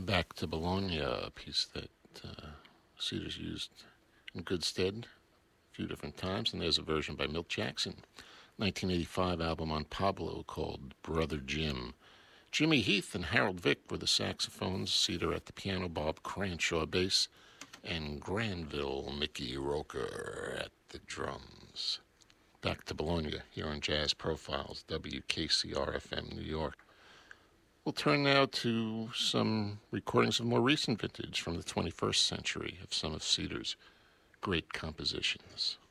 Back to Bologna, a piece that Cedars used in good stead a few different times, and there's a version by Milt Jackson, 1985 album on Pablo called Brother Jim. Jimmy Heath and Harold Vick were the saxophones, Cedar at the piano, Bob Cranshaw bass, and Granville Mickey Roker at the drums. Back to Bologna here on Jazz Profiles, WKCR-FM New York. We'll turn now to some recordings of more recent vintage from the 21st century of some of Cedar's great compositions.